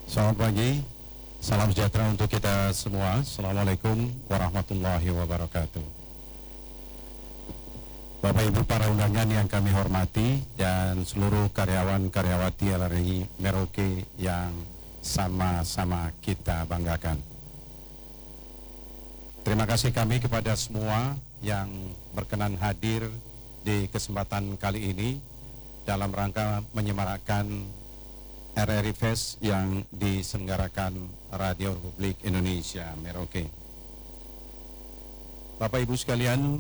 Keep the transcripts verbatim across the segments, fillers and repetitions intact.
Selamat pagi, salam sejahtera untuk kita semua. Assalamualaikum warahmatullahi wabarakatuh. Bapak Ibu para undangan yang kami hormati dan seluruh karyawan-karyawati L R I Merauke yang sama-sama kita banggakan. Terima kasih kami kepada semua yang berkenan hadir di kesempatan kali ini dalam rangka menyemarakkan R R I Fest yang diselenggarakan Radio Republik Indonesia Merauke. Bapak Ibu sekalian,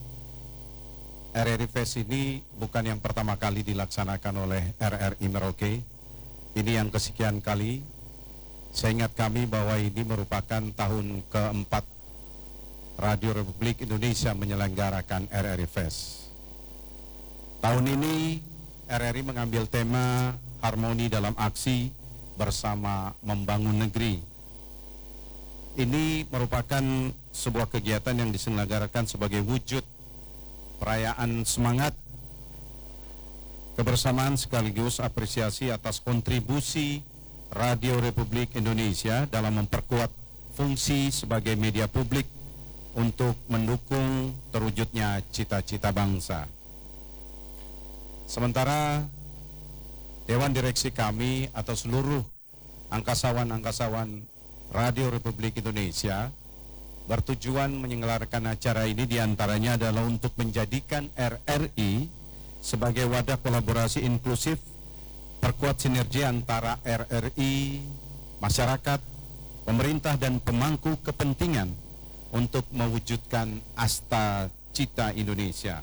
R R I Fest ini bukan yang pertama kali dilaksanakan oleh R R I Merauke. Ini yang kesekian kali. Saya ingat kami bahwa ini merupakan tahun keempat Radio Republik Indonesia menyelenggarakan R R I Fest. Tahun ini R R I mengambil tema harmoni dalam aksi bersama membangun negeri. Ini merupakan sebuah kegiatan yang diselenggarakan sebagai wujud perayaan semangat, kebersamaan sekaligus apresiasi atas kontribusi Radio Republik Indonesia dalam memperkuat fungsi sebagai media publik untuk mendukung terwujudnya cita-cita bangsa. Sementara Dewan Direksi kami atau seluruh angkasawan-angkasawan Radio Republik Indonesia bertujuan menyelenggarakan acara ini diantaranya adalah untuk menjadikan R R I sebagai wadah kolaborasi inklusif, perkuat sinergi antara R R I, masyarakat, pemerintah dan pemangku kepentingan untuk mewujudkan asta cita Indonesia.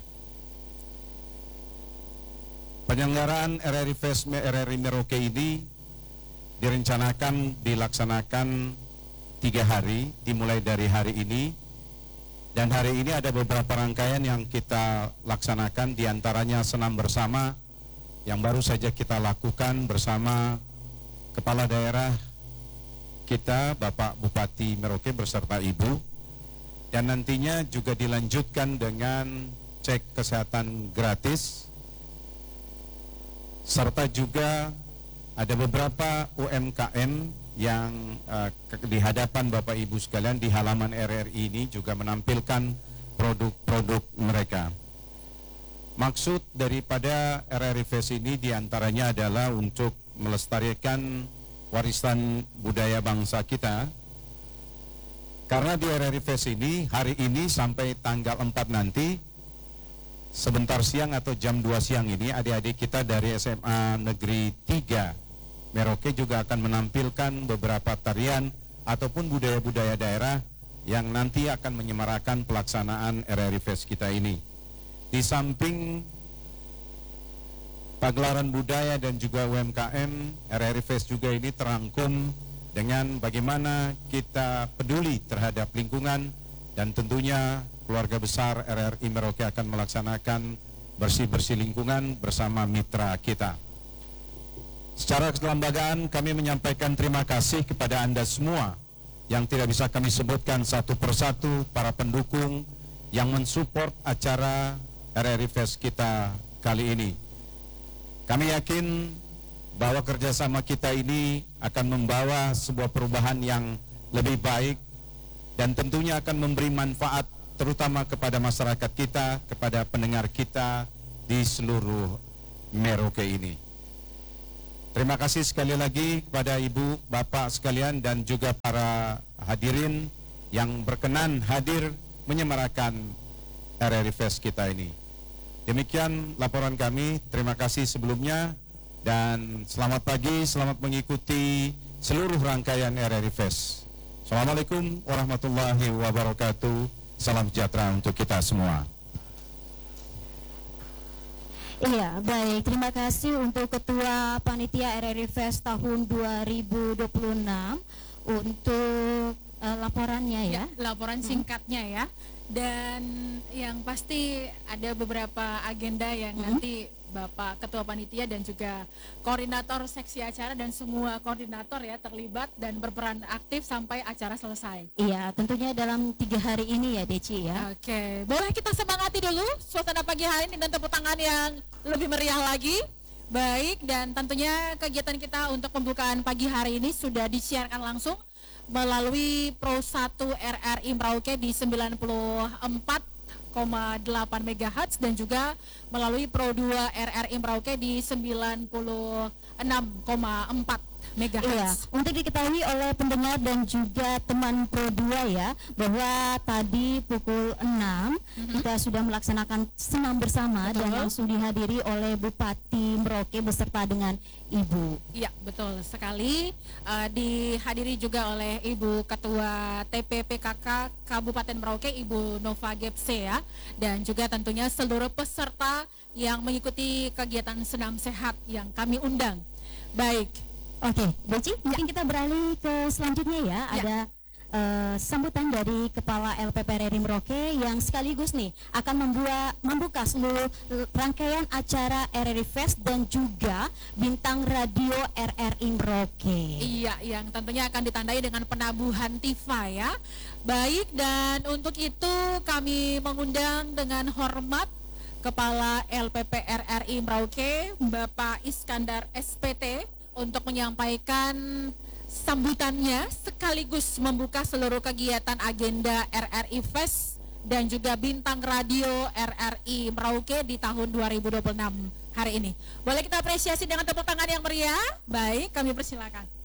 Penyelenggaraan R R I Fest R R I Merauke ini direncanakan dilaksanakan tiga hari, dimulai dari hari ini. Dan hari ini ada beberapa rangkaian yang kita laksanakan, diantaranya senam bersama yang baru saja kita lakukan bersama Kepala Daerah kita, Bapak Bupati Merauke beserta Ibu. Dan nantinya juga dilanjutkan dengan cek kesehatan gratis, serta juga ada beberapa U M K M yang uh, di hadapan Bapak Ibu sekalian di halaman R R I ini juga menampilkan produk-produk mereka. Maksud daripada R R I Fest ini diantaranya adalah untuk melestarikan warisan budaya bangsa kita. Karena di R R I Fest ini hari ini sampai tanggal empat nanti, sebentar siang atau jam dua siang ini adik-adik kita dari S M A Negeri tiga Merauke juga akan menampilkan beberapa tarian ataupun budaya-budaya daerah yang nanti akan menyemarakan pelaksanaan R R I Fest kita ini. Di samping pagelaran budaya dan juga U M K M, R R I Fest juga ini terangkum dengan bagaimana kita peduli terhadap lingkungan dan tentunya keluarga besar R R I Merauke akan melaksanakan bersih-bersih lingkungan bersama mitra kita. Secara kelembagaan kami menyampaikan terima kasih kepada Anda semua yang tidak bisa kami sebutkan satu persatu, para pendukung yang mensupport acara R R I Fest kita kali ini. Kami yakin bahwa kerjasama kita ini akan membawa sebuah perubahan yang lebih baik dan tentunya akan memberi manfaat terutama kepada masyarakat kita, kepada pendengar kita di seluruh Merauke ini. Terima kasih sekali lagi kepada Ibu, Bapak sekalian dan juga para hadirin yang berkenan hadir menyemarakan R R I Fest kita ini. Demikian laporan kami, terima kasih sebelumnya dan selamat pagi, selamat mengikuti seluruh rangkaian R R I Fest. Assalamualaikum warahmatullahi wabarakatuh. Salam sejahtera untuk kita semua. Iya, baik. Terima kasih untuk Ketua Panitia R R I Fest tahun dua ribu dua puluh enam untuk uh, laporannya ya. ya. Laporan singkatnya ya. Dan yang pasti ada beberapa agenda yang hmm. nanti Bapak Ketua Panitia dan juga Koordinator Seksi Acara dan semua koordinator ya terlibat dan berperan aktif sampai acara selesai. Iya, tentunya dalam tiga hari ini ya Deci ya. Oke, boleh kita semangati dulu suasana pagi hari ini dan tepuk tangan yang lebih meriah lagi Baik, dan tentunya kegiatan kita untuk pembukaan pagi hari ini sudah disiarkan langsung melalui Pro satu R R I Merauke di sembilan puluh empat koma delapan megahertz dan juga melalui Pro dua R R I Merauke di sembilan puluh enam koma empat megahertz. Iya, untuk diketahui oleh pendengar dan juga teman Pro dua ya, bahwa tadi pukul enam mm-hmm. kita sudah melaksanakan senam bersama. Betul. Dan langsung dihadiri oleh Bupati Merauke beserta dengan Ibu. Iya, betul sekali. Uh, dihadiri juga oleh Ibu Ketua T P P K K Kabupaten Merauke, Ibu Nova Gepse ya, dan juga tentunya seluruh peserta yang mengikuti kegiatan senam sehat yang kami undang. Baik. Oke, Beci, mungkin ya. kita beralih ke selanjutnya ya. ya. Ada uh, sambutan dari Kepala L P P R R I Merauke yang sekaligus nih akan membuat membuka seluruh rangkaian acara R R I Fest dan juga bintang radio R R I Merauke. Iya, yang tentunya akan ditandai dengan penabuhan Tifa ya. Baik, dan untuk itu kami mengundang dengan hormat Kepala L P P R R I Merauke, Bapak Iskandar S P T, untuk menyampaikan sambutannya sekaligus membuka seluruh kegiatan agenda R R I Fest dan juga bintang radio R R I Merauke di tahun dua ribu dua puluh enam hari ini. Boleh kita apresiasi dengan tepuk tangan yang meriah? Baik, kami persilakan.